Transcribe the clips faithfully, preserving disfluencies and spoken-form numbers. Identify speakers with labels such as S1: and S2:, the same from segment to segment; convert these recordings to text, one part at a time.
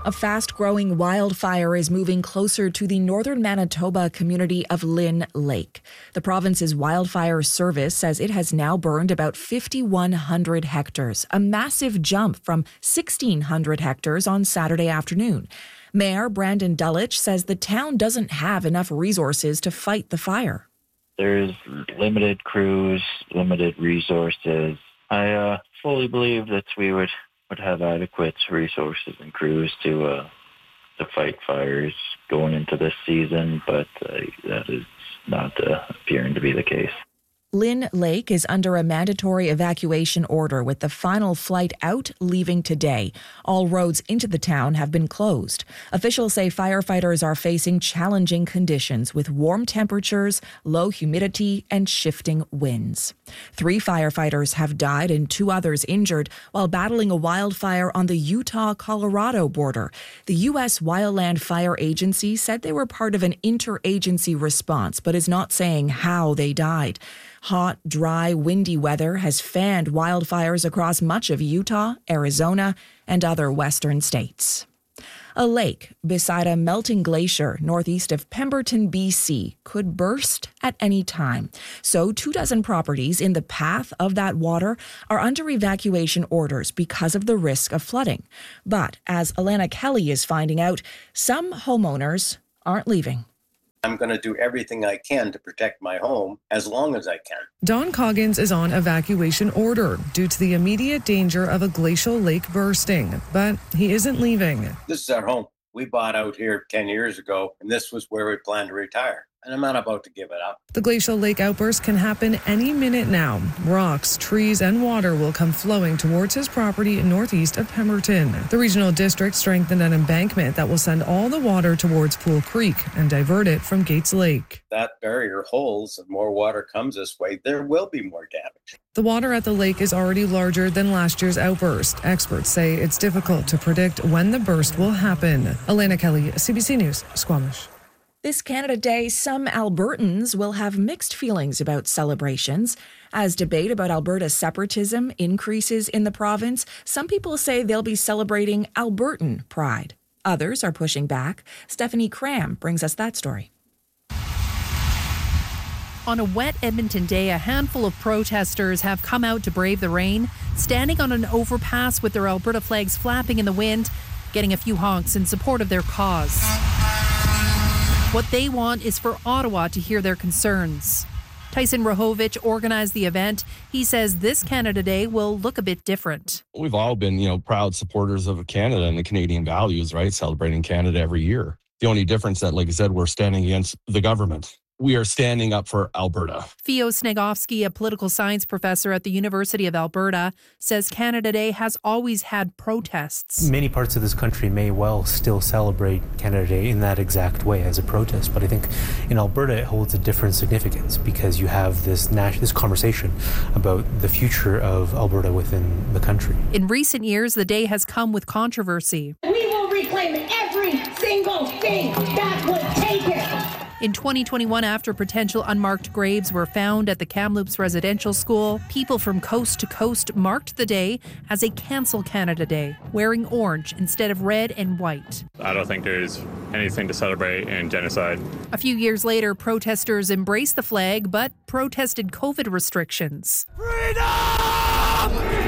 S1: A fast-growing wildfire is moving closer to the northern Manitoba community of Lynn Lake. The province's wildfire service says it has now burned about five thousand one hundred hectares, a massive jump from one thousand six hundred hectares on Saturday afternoon. Mayor Brandon Dulwich says the town doesn't have enough resources to fight the fire.
S2: There's limited crews, limited resources. I uh, fully believe that we would would have adequate resources and crews to uh, to fight fires going into this season, but uh, that is not uh, appearing to be the case.
S1: Lynn Lake is under a mandatory evacuation order with the final flight out leaving today. All roads into the town have been closed. Officials say firefighters are facing challenging conditions with warm temperatures, low humidity, and shifting winds. Three firefighters have died and two others injured while battling a wildfire on the Utah-Colorado border. The U S Wildland Fire Agency said they were part of an interagency response, but is not saying how they died. Hot, dry, windy weather has fanned wildfires across much of Utah, Arizona, and other western states. A lake beside a melting glacier northeast of Pemberton, B C could burst at any time. So two dozen properties in the path of that water are under evacuation orders because of the risk of flooding. But as Alana Kelly is finding out, some homeowners aren't leaving.
S3: I'm going to do everything I can to protect my home as long as I can.
S4: Don Coggins is on evacuation order due to the immediate danger of a glacial lake bursting, but he isn't leaving.
S3: This is our home. We bought out here ten years ago, and this was where we planned to retire. And I'm not about to give it up.
S4: The glacial lake outburst can happen any minute now. Rocks, trees, and water will come flowing towards his property northeast of Pemberton. The regional district strengthened an embankment that will send all the water towards Pool Creek and divert it from Gates Lake.
S3: That barrier holds, and more water comes this way, there will be more damage.
S4: The water at the lake is already larger than last year's outburst. Experts say it's difficult to predict when the burst will happen. Alana Kelly, C B C News, Squamish.
S1: This Canada Day, some Albertans will have mixed feelings about celebrations. As debate about Alberta separatism increases in the province, some people say they'll be celebrating Albertan pride. Others are pushing back. Stephanie Cram brings us that story.
S5: On a wet Edmonton day, a handful of protesters have come out to brave the rain, standing on an overpass with their Alberta flags flapping in the wind, getting a few honks in support of their cause. What they want is for Ottawa to hear their concerns. Tyson Rahovich organized the event. He says this Canada Day will look a bit different.
S6: We've all been, you know, proud supporters of Canada and the Canadian values, right? Celebrating Canada every year. The only difference that, like I said, we're standing against the government. We are standing up for Alberta.
S5: Theo Snegovsky, a political science professor at the University of Alberta, says Canada Day has always had protests.
S7: Many parts of this country may well still celebrate Canada Day in that exact way as a protest, but I think in Alberta it holds a different significance because you have this nas- this conversation about the future of Alberta within the country.
S5: In recent years, the day has come with controversy.
S8: We will reclaim every single thing that was taken.
S5: In twenty twenty-one, after potential unmarked graves were found at the Kamloops Residential School, people from coast to coast marked the day as a Cancel Canada Day, wearing orange instead of red and white.
S9: I don't think there's anything to celebrate in genocide.
S5: A few years later, protesters embraced the flag but protested COVID restrictions.
S7: Freedom!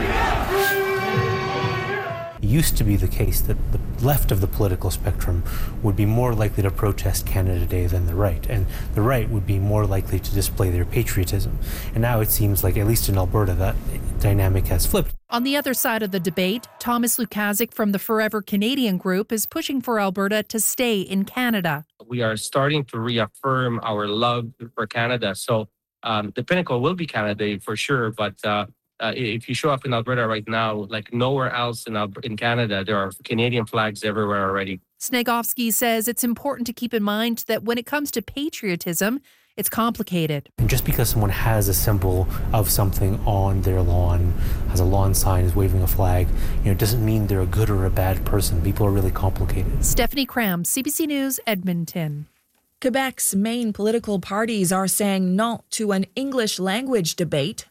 S7: It used to be the case that the left of the political spectrum would be more likely to protest Canada Day than the right, and the right would be more likely to display their patriotism. And now it seems like, at least in Alberta, that dynamic has flipped.
S5: On the other side of the debate, Thomas Lukazik from the Forever Canadian Group is pushing for Alberta to stay in Canada.
S10: We are starting to reaffirm our love for Canada. So um, the pinnacle will be Canada Day for sure, but uh, Uh, if you show up in Alberta right now, like nowhere else in Al- in Canada, there are Canadian flags everywhere already.
S5: Snegovsky says it's important to keep in mind that when it comes to patriotism, it's complicated.
S7: And just because someone has a symbol of something on their lawn, has a lawn sign, is waving a flag, you know, doesn't mean they're a good or a bad person. People are really complicated.
S5: Stephanie Cram, C B C News, Edmonton.
S1: Quebec's main political parties are saying no to an English language debate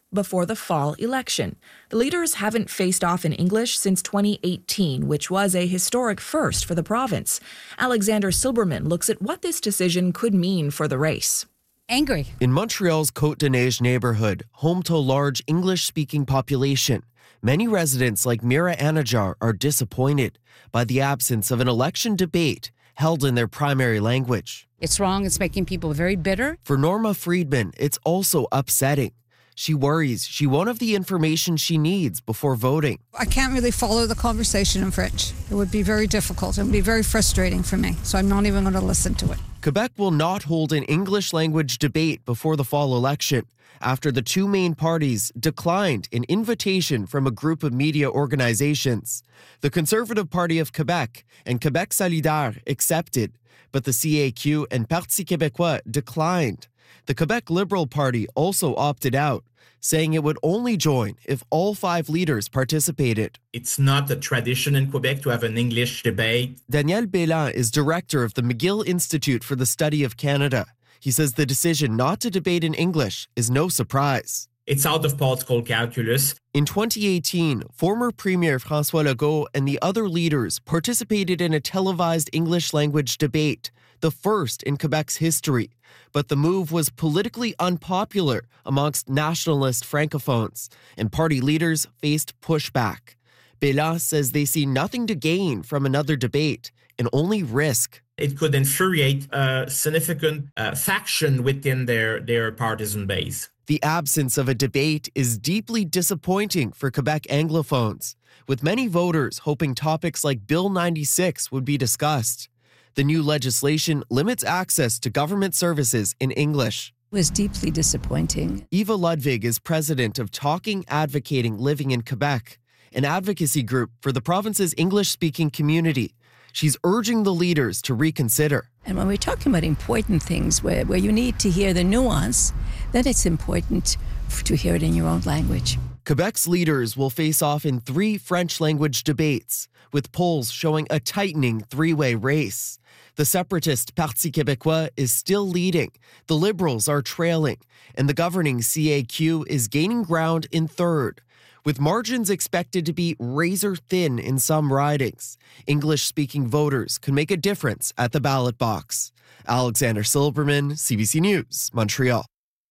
S1: before the fall election. The leaders haven't faced off in English since twenty eighteen, which was a historic first for the province. Alexander Silberman looks at what this decision could mean for the race.
S11: Angry.
S12: In Montreal's Côte-des-Neiges neighborhood, home to a large English-speaking population, many residents like Mira Anajar are disappointed by the absence of an election debate held in their primary language.
S11: It's wrong. It's making people very bitter.
S12: For Norma Friedman, it's also upsetting. She worries she won't have the information she needs before voting.
S13: I can't really follow the conversation in French. It would be very difficult. It would be very frustrating for me, so I'm not even going to listen to it.
S12: Quebec will not hold an English language debate before the fall election after the two main parties declined an invitation from a group of media organizations. The Conservative Party of Quebec and Quebec Solidaire accepted, but the C A Q and Parti Québécois declined. The Quebec Liberal Party also opted out, saying it would only join if all five leaders participated.
S14: It's not a tradition in Quebec to have an English debate.
S12: Daniel Bélan is director of the McGill Institute for the Study of Canada. He says the decision not to debate in English is no surprise.
S14: It's out of political calculus.
S12: In twenty eighteen, former Premier François Legault and the other leaders participated in a televised English language debate, the first in Quebec's history. But the move was politically unpopular amongst nationalist francophones, and party leaders faced pushback. Bélan says they see nothing to gain from another debate and only risk.
S14: It could infuriate a significant uh, faction within their, their partisan base.
S12: The absence of a debate is deeply disappointing for Quebec Anglophones, with many voters hoping topics like Bill ninety-six would be discussed. The new legislation limits access to government services in English.
S15: It was deeply disappointing.
S12: Eva Ludwig is president of Talking Advocating Living in Quebec, an advocacy group for the province's English-speaking community. She's urging the leaders to reconsider.
S15: And when we're talking about important things where, where you need to hear the nuance, then it's important to hear it in your own language.
S12: Quebec's leaders will face off in three French-language debates, with polls showing a tightening three-way race. The separatist Parti Québécois is still leading, the Liberals are trailing, and the governing C A Q is gaining ground in third. With margins expected to be razor-thin in some ridings, English-speaking voters could make a difference at the ballot box. Alexander Silberman, C B C News, Montreal.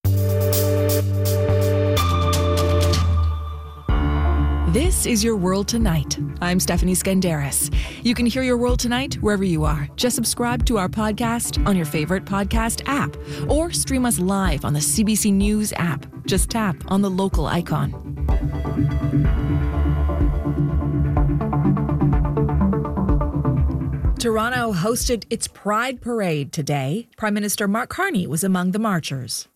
S1: This is Your World Tonight. I'm Stephanie Skandaris. You can hear Your World Tonight wherever you are. Just subscribe to our podcast on your favorite podcast app or stream us live on the C B C News app. Just tap on the local icon. Toronto hosted its Pride Parade today. Prime Minister Mark Carney was among the marchers.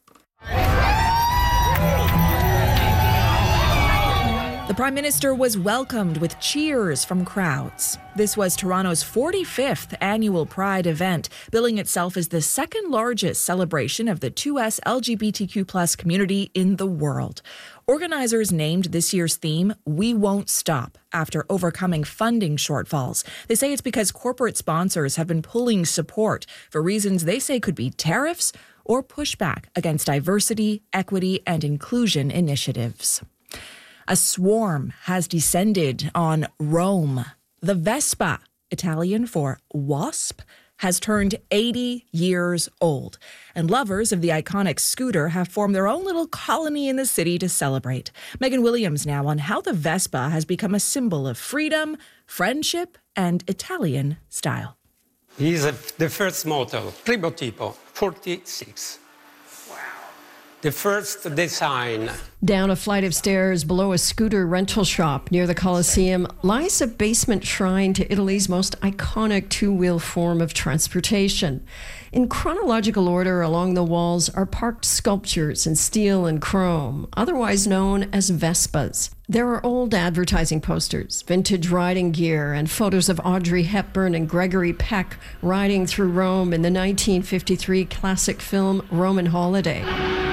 S1: The Prime Minister was welcomed with cheers from crowds. This was Toronto's forty-fifth annual Pride event, billing itself as the second largest celebration of the two S L G B T Q plus community in the world. Organizers named this year's theme, We Won't Stop, after overcoming funding shortfalls. They say it's because corporate sponsors have been pulling support for reasons they say could be tariffs or pushback against diversity, equity, and inclusion initiatives. A swarm has descended on Rome. The Vespa, Italian for wasp, has turned eighty years old, and lovers of the iconic scooter have formed their own little colony in the city to celebrate. Megan Williams now on how the Vespa has become a symbol of freedom, friendship, and Italian style.
S16: He's a, the first model, Prototipo forty-six. The first design.
S17: Down a flight of stairs below a scooter rental shop near the Colosseum lies a basement shrine to Italy's most iconic two-wheel form of transportation. In chronological order along the walls are parked sculptures in steel and chrome, otherwise known as Vespas. There are old advertising posters, vintage riding gear, and photos of Audrey Hepburn and Gregory Peck riding through Rome in the nineteen fifty-three classic film Roman Holiday.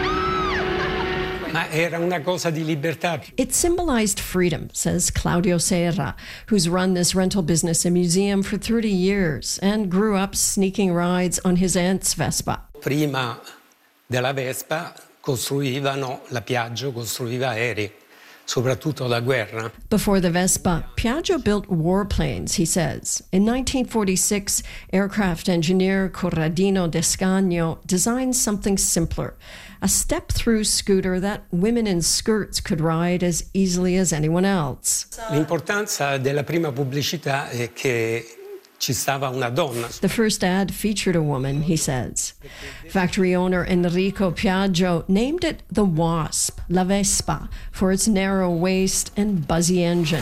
S17: It symbolized freedom, says Claudio Serra, who's run this rental business and museum for thirty years and grew up sneaking rides on his aunt's Vespa.
S16: Prima della Vespa, costruivano, la Piaggio costruiva aerei, soprattutto da guerra.
S17: Before the Vespa, Piaggio built warplanes, he says. In nineteen forty-six, aircraft engineer Corradino Descagno designed something simpler, a step-through scooter that women in skirts could ride as easily as anyone else.
S16: L'importanza della prima pubblicità è che ci stava una donna.
S17: The first ad featured a woman, he says. Factory owner Enrico Piaggio named it the Wasp, La Vespa, for its narrow waist and buzzy engine.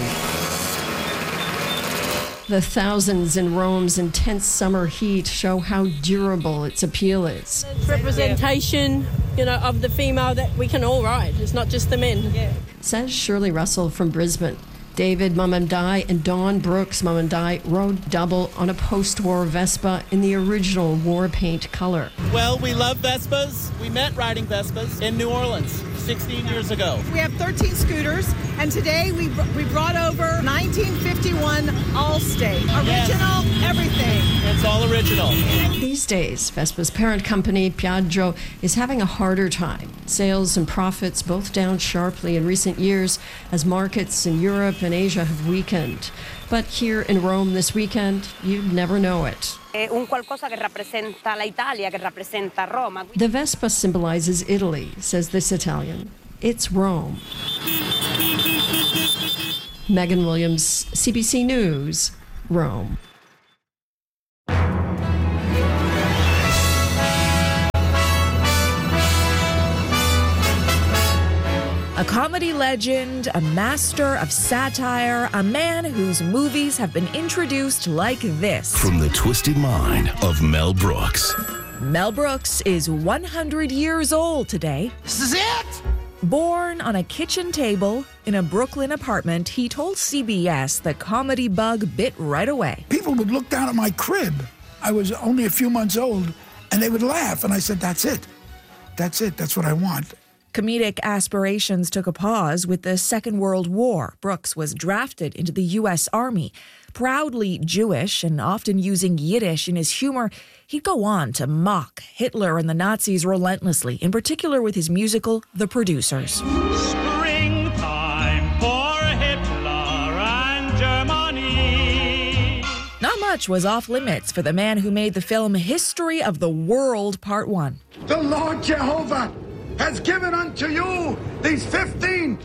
S17: The thousands in Rome's intense summer heat show how durable its appeal is.
S18: It's representation, you know, of the female that we can all ride. It's not just the men. Yeah.
S17: Says Shirley Russell from Brisbane. David Mamandai and Dawn Brooks Mamandai rode double on a post-war Vespa in the original war paint color.
S19: Well, we love Vespas. We met riding Vespas in New Orleans sixteen years ago.
S20: We have thirteen scooters, and today we we brought over nineteen fifty-one Allstate. Original, yes. Everything.
S19: It's all original.
S17: These days, Vespa's parent company, Piaggio, is having a harder time. Sales and profits both down sharply in recent years as markets in Europe and Asia have weakened. But here in Rome this weekend, you'd never know it.
S21: Un qualcosa che rappresenta l'Italia, che rappresenta Roma.
S17: The Vespa symbolizes Italy, says this Italian. It's Rome. Megan Williams, C B C News, Rome.
S1: A comedy legend, a master of satire, a man whose movies have been introduced like this.
S22: From the twisted mind of Mel Brooks.
S1: Mel Brooks is one hundred years old today.
S23: This is it!
S1: Born on a kitchen table in a Brooklyn apartment, he told C B S the comedy bug bit right away.
S23: People would look down at my crib. I was only a few months old, and they would laugh. And I said, that's it. That's it. That's what I want.
S1: Comedic aspirations took a pause with the Second World War. Brooks was drafted into the U S Army. Proudly Jewish and often using Yiddish in his humor, he'd go on to mock Hitler and the Nazis relentlessly, in particular with his musical The Producers.
S24: Springtime for Hitler and Germany.
S1: Not much was off limits for the man who made the film History of the World Part one.
S23: The Lord Jehovah has given unto you these fifteen,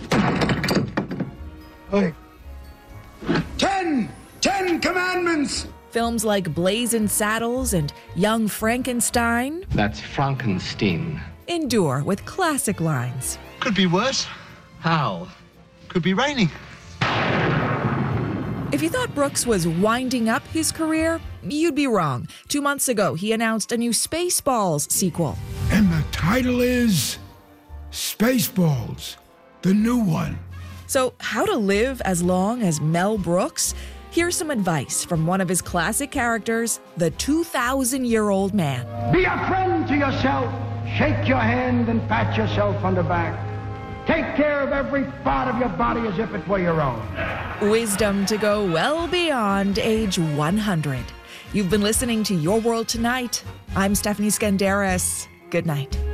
S23: Wait. ten, ten commandments.
S1: Films like Blazing Saddles and Young Frankenstein.
S25: That's Frankenstein.
S1: Endure with classic lines.
S23: Could be worse.
S25: How?
S23: Could be raining.
S1: If you thought Brooks was winding up his career, you'd be wrong. Two months ago, he announced a new Spaceballs sequel.
S23: And the title is Spaceballs, the new one.
S1: So, how to live as long as Mel Brooks? Here's some advice from one of his classic characters, the two thousand year old man.
S23: Be a friend to yourself. Shake your hand and pat yourself on the back. Take care of every part of your body as if it were your own.
S1: Wisdom to go well beyond age one hundred. You've been listening to Your World Tonight. I'm Stephanie Skandaris. Good night.